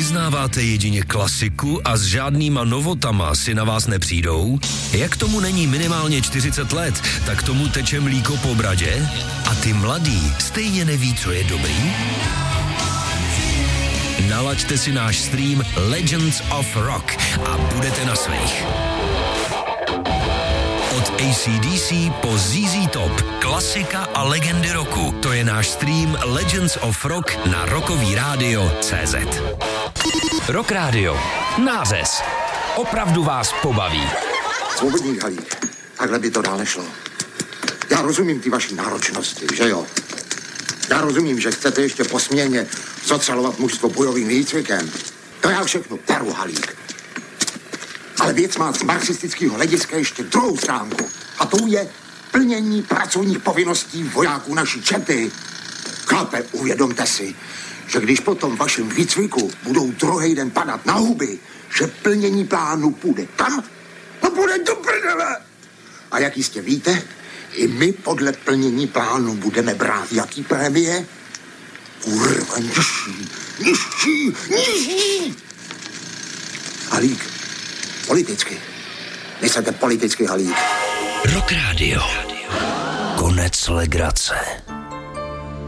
Vyznáváte jedině klasiku a s žádnýma novotama si na vás nepřijdou? Jak tomu není minimálně 40 let, tak tomu teče mlíko po bradě? A ty mladý stejně neví, co je dobrý? Nalaďte si náš stream Legends of Rock a budete na svých. Od AC/DC po ZZ Top, klasika a legendy roku. To je náš stream Legends of Rock na rockovíradio.cz. Rock Radio. Nářez. Opravdu vás pobaví. Svobodník, Halík. Takhle by to dál nešlo. Já rozumím ty vaší náročnosti, že jo? Já rozumím, že chcete ještě po směně zotřelovat mužstvo bojovým výcvikem. To já všechno beru, Halík. Ale věc má z marxistického hlediska ještě druhou stránku. A to je plnění pracovních povinností vojáků naší čety. Chlape, uvědomte si, že když po tom vašem výcviku budou druhý den padat na huby, že plnění plánu půjde kam? No půjde do prdele. A jak jistě víte, i my podle plnění plánu budeme brát jaký prémie? Kurva, nižší. Halík, politicky. Myslete politicky, Halík. Rock Radio. Konec legrace.